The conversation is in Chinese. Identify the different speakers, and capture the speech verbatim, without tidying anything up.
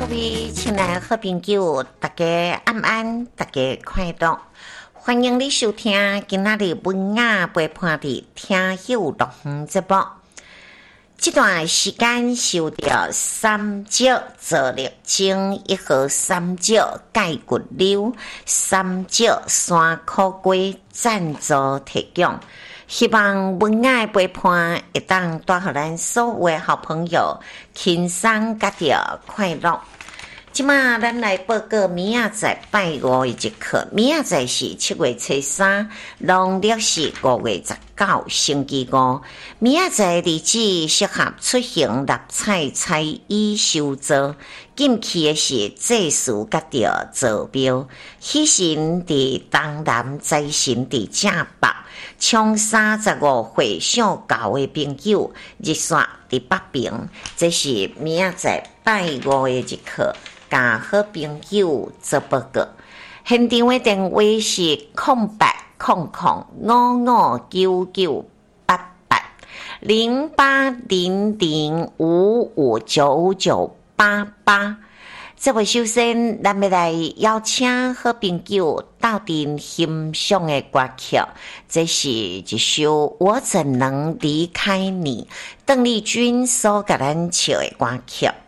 Speaker 1: 各位亲爱的好朋友，大家安安，大家快乐！欢迎你收听今仔日文雅陪伴的听友录音节目。这段时间受到三角助力精一号三角钙骨瘤三角山苦瓜赞助提供，希望文雅陪伴会当带予咱所有的好朋友轻松甲着快乐。即马咱来报告明仔载拜五的一课，明仔载是七月初三，农历是五月十九，星期五。明仔载日子适合出行六彩彩衣修造，禁忌的是祭祀甲着坐庙，喜神伫东南，财神伫正北。从三十五岁上高的朋友，日线伫北平，这是明仔载拜五的一课。甲好朋友做报告，现场的电话是空八空空五五九九八八零八零零五五九九八八。这位首先，咱要来邀请好朋友到阵欣赏的歌曲，这是一首《我怎能离开你》，邓丽君所给咱唱的歌曲。